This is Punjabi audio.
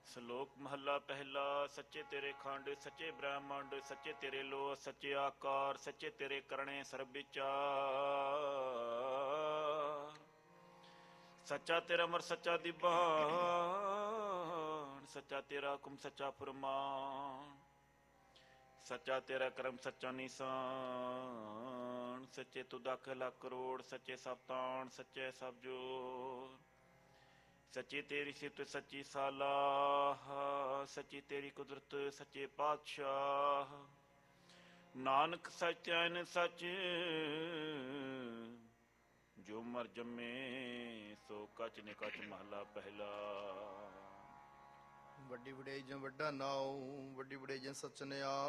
ਸ਼ਲੋਕ ਮਹੱਲਾ ਪਹਿਲਾ। ਸੱਚੇ ਤੇਰੇ ਖੰਡ, ਸੱਚੇ ਬ੍ਰਹਮੰਡ, ਸੱਚੇ ਤੇਰੇ ਲੋ, ਸੱਚੇ ਆਕਾਰ, ਸੱਚੇ ਤੇਰੇ ਕਰਣੇ ਸਰਬ ਵਿਚਾਰ। ਸੱਚਾ ਤੇਰਾ ਅਮਰ, ਸੱਚਾ ਦੀਵਾਨ, ਸੱਚਾ ਤੇਰਾ ਹੁਕਮ, ਸੱਚਾ ਫੁਰਮਾਨ, ਸੱਚਾ ਤੇਰਾ ਕਰਮ, ਸੱਚਾ ਨਿਸ਼ਾਨ। ਸੱਚੇ ਤੂੰ ਦਖ ਲੱਖ ਕਰੋੜ, ਸੱਚੇ ਸਭ ਤਾਣ, ਸੱਚੇ ਸਭ ਜੋਰ। ਸੱਚੀ ਤੇਰੀ ਸਿਫਤ, ਸੱਚੀ ਸਾਲਾਹ, ਸੱਚੀ ਤੇਰੀ ਕੁਦਰਤ, ਸੱਚੇ ਪਾਤਸ਼ਾਹ। ਨਾਨਕ ਸੱਚ ਐਨ ਸੱਚ, ਜੋ ਮਰ ਜੰਮੇ ਸੋ ਕਚ ਨਿਕਚ। ਮਹਲਾ ਪਹਿਲਾ। ਵੱਡੀ ਵਡਿਆਈ ਜਨ ਵੱਡਾ ਨਾਉ, ਵੱਡੀ ਵਡਿਆਈ ਜਨ ਸੱਚ ਨਿਆ।